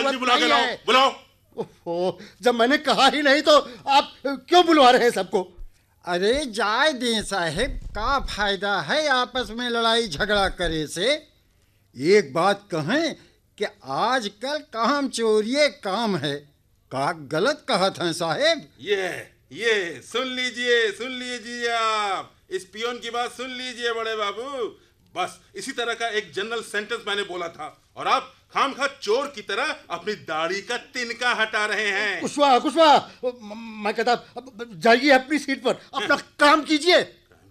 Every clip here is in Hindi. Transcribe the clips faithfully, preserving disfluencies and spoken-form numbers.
जल्दी बुला के लाओ, बुलाओ। ओहो, जब मैंने कहा ही नहीं तो आप क्यों बुलवा रहे हैं सबको? अरे जाए दें साहेब, का फायदा है आपस में लड़ाई झगड़ा करे से। एक बात कहें कि आजकल काम चोरिए काम है। का गलत कहा था साहेब? ये ये सुन लीजिए, सुन लीजिए, आप इस पियोन की बात सुन लीजिए बड़े बाबू। बस इसी तरह का एक जनरल सेंटेंस मैंने बोला था और आप खामखा चोर की तरह अपनी दाढ़ी का तिनका हटा रहे हैं। कुशवाहा, कुशवाहा, मैं कहता जाइए अपनी सीट पर, अपना काम कीजिए।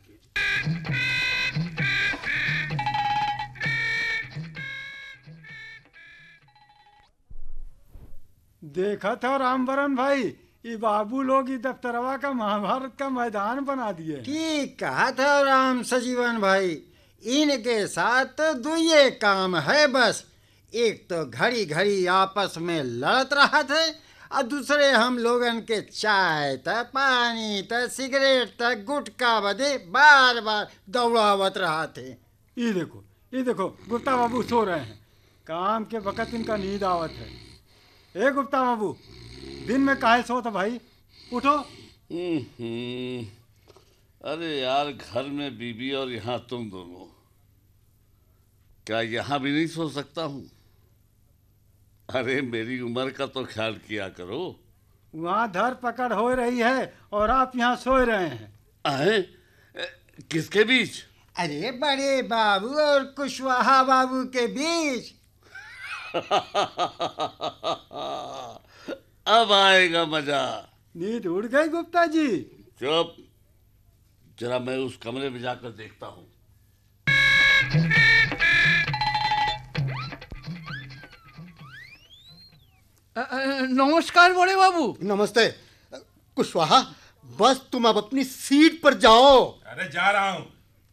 देखा था रामबरन भाई, ये बाबू लोग ये दफ्तरवा का महाभारत का मैदान बना दिए। ठीक कहा था राम सजीवन भाई, इनके साथ तो दुए काम है बस। एक तो घड़ी घड़ी आपस में लड़त रहा थे और दूसरे हम लोगन के चाय त पानी त सिगरेट त गुटखा बदे बार बार दौड़ावत रहा थे। ये देखो, ये देखो, गुप्ता बाबू सो रहे हैं। काम के वक्त इनका नींद आवत है। ए गुप्ता बाबू, दिन में काहे सोत भाई, उठो। अरे यार, घर में बीबी और यहाँ तुम दोनों, क्या यहाँ भी नहीं सो सकता हूँ? अरे मेरी उम्र का तो ख्याल किया करो। वहाँ धर पकड़ हो रही है और आप यहाँ सो रहे हैं। अहे, किसके बीच? अरे बड़े बाबू और कुशवाहा बाबू के बीच। अब आएगा मजा। नींद उड़ गई गुप्ता जी? चुप, जरा मैं उस कमरे में जाकर देखता हूँ। नमस्कार बड़े बाबू। नमस्ते। कुशवाहा, बस तुम अब अपनी सीट पर जाओ। अरे जा रहा हूँ।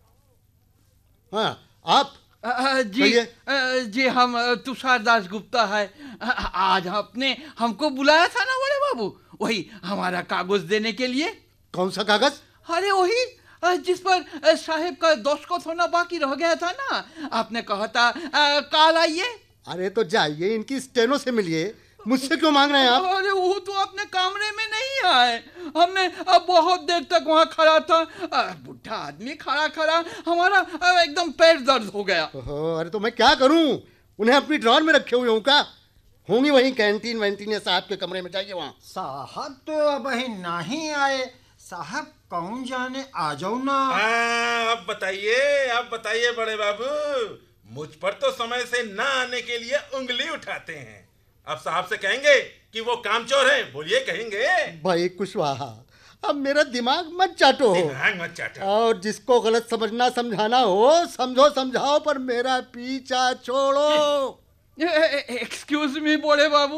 हाँ, आप आ, जी आ, जी हम तुषार दास गुप्ता है। आज आपने हमको बुलाया था ना बड़े बाबू, वही हमारा कागज देने के लिए। कौन सा कागज? अरे वही जिस पर साहेब का दस्तखत होना बाकी रह गया था ना। आपने कहा था कल आइए। अरे तो जाइए, इनकी स्टेनो से मिलिए, मुझसे क्यों मांग रहे हैं आप? अरे वो तो अपने कमरे में नहीं आए। हमने अब बहुत देर तक वहाँ खड़ा था, बुढ़ा आदमी खड़ा खड़ा हमारा एकदम पैर दर्द हो गया। अरे तो मैं क्या करूं? उन्हें अपनी ड्रॉर में रखे हुए हूँ क्या? होंगी वहीं कैंटीन वैंटीन या साहब के कमरे में, जाइए वहाँ। साहब तो अब नहीं आए। साहब कौन जाने, आ जाओ ना। अब बताइए, अब बताइए बड़े बाबू, मुझ पर तो समय से ना आने के लिए उंगली उठाते हैं। अब साहब से कहेंगे कि वो कामचोर हैं, बोलिए कहेंगे? भाई कुशवाहा, अब मेरा दिमाग मत चाटो। दिमाग मत चाटो। और जिसको गलत समझना समझाना हो समझो समझाओ, पर मेरा पीछा छोड़ो। एक्सक्यूज मी बड़े बाबू,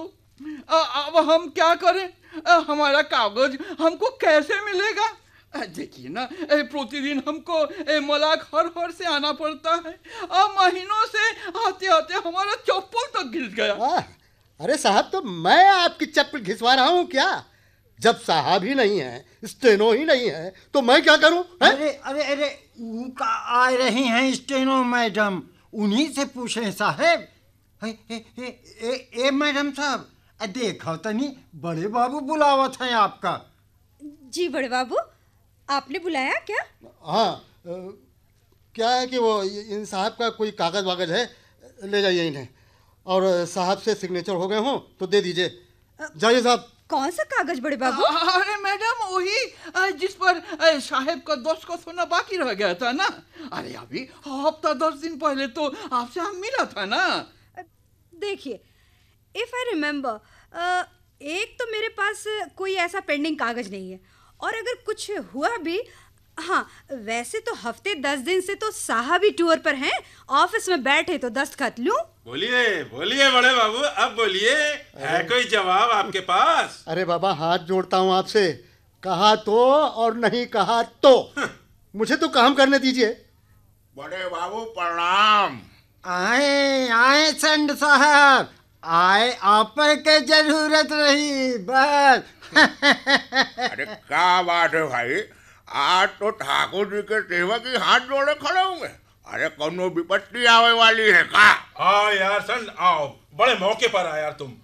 अब हम क्या करें? हमारा कागज हमको कैसे मिलेगा? देखिए ना, प्रतिदिन हमको मलाक हर हर से आना पड़ता है। अब महीनों से आते आते हमारा चप्पल तक घिस गया। अरे साहब, तो मैं आपकी चप्पल घिसवा रहा हूँ क्या? जब साहब ही नहीं है, स्टेनो ही नहीं है, तो मैं क्या करूँ? अरे अरे अरे उनका आ रही हैं स्टेनो मैडम, उन्हीं से पूछें साहब। ए, ए, ए, ए, ए मैडम साहब, देखो तनी, बड़े बाबू बुलावत हैं आपका। जी बड़े बाबू, आपने बुलाया क्या? हाँ, क्या है कि वो इन साहब का कोई कागज वागज है, ले जाइए इन्हें, और साहब से सिग्नेचर हो गए हो तो दे दीजिए। जाइए साहब। कौन सा कागज बड़े बाबू? अरे मैडम, वही जिस पर साहब का दस्तखत होना बाकी रह गया था ना। अरे अभी हफ्ता दस दिन पहले तो आपसे हम मिला था ना। देखिए, इफ आई रिमेम्बर, एक तो मेरे पास कोई ऐसा पेंडिंग कागज नहीं है, और अगर कुछ हुआ भी, हाँ वैसे तो हफ्ते दस दिन से तो साहब ही टूर पर हैं, ऑफिस में बैठे तो दस्तखत लूं। बोलिए बोलिए बड़े बाबू, अब बोलिए, है कोई जवाब आपके पास? अरे बाबा, हाथ जोड़ता हूँ आपसे, कहा तो और नहीं कहा तो मुझे तो काम करने दीजिए। बड़े बाबू प्रणाम। आए आए संड साहब, आए आप के जरूरत रही बस। अरे क्या बात है भाई, आज तो ठाकुर जी के सेवा की हाथ जोड़े खड़े होंगे। अरे कौनो विपत्ति आवे वाली है का? आओ यार सन, आओ, बड़े मौके पर आया यार तुम।